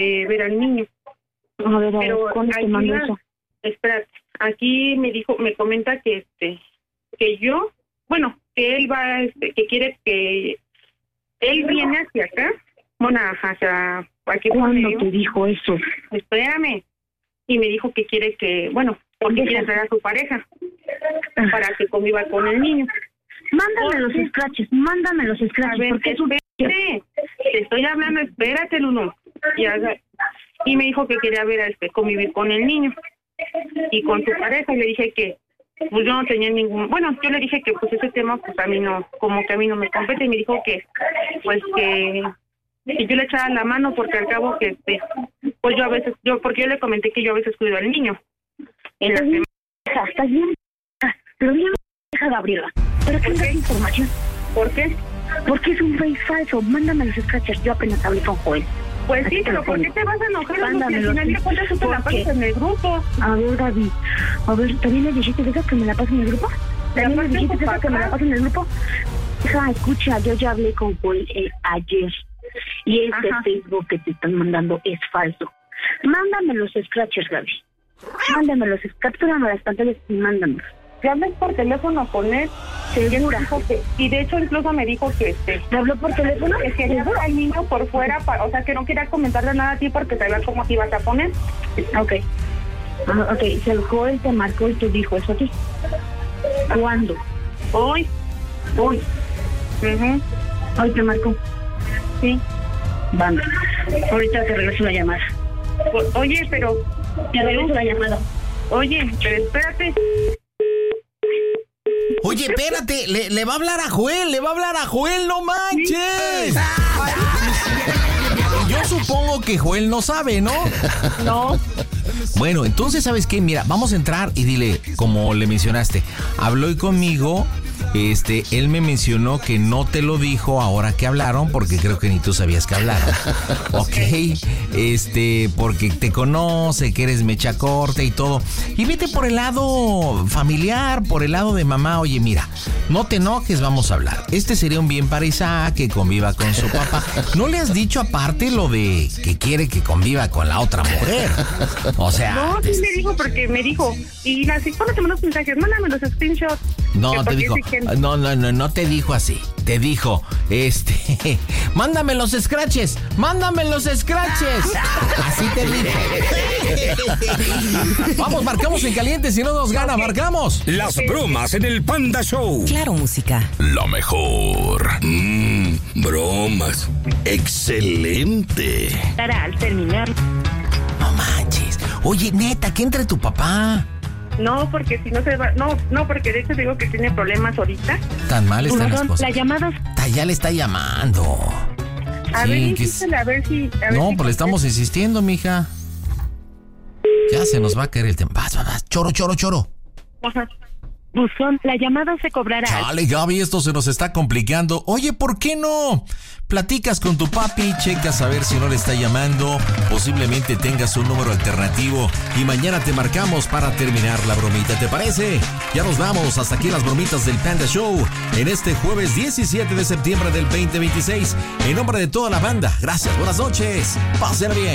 ver al niño. A ver, Pero ¿cuándo te mandó eso? Espera, aquí me comenta que que yo, bueno, que él va, que quiere que él viene hacia acá, bueno, hacia aquí. ¿Cuándo te dijo eso? Espérame. Y me dijo que quiere que, bueno, porque quiere traer a su pareja para que conviva con el niño. Mándame los scratches. A ver, porque te estoy hablando, espérate, Lulu. Y me dijo que quería ver convivir con el niño y con su pareja, y le dije que pues yo no tenía bueno, yo le dije que pues ese tema pues a mí no, como que a mí no me compete, y me dijo que pues que yo le echara la mano, porque al cabo que pues yo a veces, porque yo le comenté que yo a veces cuido al niño en la semana. Estás bien, pero bien, Gabriela. ¿Pero qué es información? ¿Por qué? Porque es un face falso. Mándame los scratchers. Yo apenas hablé con Joel. Pues sí, pero ¿por qué te vas a enojar? Porque al final de cuentas tú te la pasas en el grupo. A ver, Gaby. A ver, ¿también le dijiste eso que me la pasen en el grupo? ¿También le dijiste eso que me la pasen en el grupo? Hija, escucha, yo ya hablé con Joel ayer. Y Facebook que te están mandando es falso. Mándame los scratchers, Gaby. Mándamelos, captúrame las pantallas y mándamelos. Ya hablé por teléfono con él. ¿Segura? Y de hecho incluso me dijo que ¿te habló por teléfono? Que quería ver al niño por fuera, o sea que no quería comentarle nada a ti porque sabía cómo te ibas a poner. Ok. Ok, se el Joel te marcó y te dijo eso a ti. ¿Cuándo? Hoy. Hoy te marcó. Sí. Vamos. Ahorita te regreso la llamada. Oye, pero... Te regreso la llamada. Oye, pero espérate. Oye, espérate, le va a hablar a Joel, no manches. Yo supongo que Joel no sabe, ¿no? No. Bueno, entonces, ¿sabes qué? Mira, vamos a entrar y dile, como le mencionaste, habló hoy conmigo. Él me mencionó que no te lo dijo ahora que hablaron, porque creo que ni tú sabías que hablaron. Ok, porque te conoce, que eres mecha corta y todo. Y vete por el lado familiar, por el lado de mamá. Oye, mira, no te enojes, vamos a hablar. Sería un bien para Isaac, que conviva con su papá. ¿No le has dicho aparte lo de que quiere que conviva con la otra mujer? O sea... No, sí me dijo, porque me dijo, y ¿cuándo te mandó los mensajes? Mándame los screenshots. No, te dijo... No te dijo así. Te dijo, mándame los scratches. Así te dijo. Vamos, marcamos en caliente, si no nos gana, marcamos. Las bromas en el Panda Show. Claro, música. La mejor. Bromas. Excelente. Para al terminar. No manches. Oye, neta, que entre tu papá. No, porque si no se va... No, porque de hecho digo que tiene problemas ahorita. Tan mal están las cosas. La llamada... Ya le está llamando. A ver, insístele, a ver si... No, pues le estamos insistiendo, mija. Ya se nos va a caer el tema. Vas. Choro. Ajá. Buzón, la llamada se cobrará. Chale, Gaby, esto se nos está complicando. Oye, ¿por qué no platicas con tu papi? Checas a ver si no le está llamando. Posiblemente tengas un número alternativo. Y mañana te marcamos para terminar la bromita, ¿te parece? Ya nos vamos. Hasta aquí las bromitas del Panda Show. En este jueves 17 de septiembre del 2026. En nombre de toda la banda, gracias, buenas noches. Pásenla bien.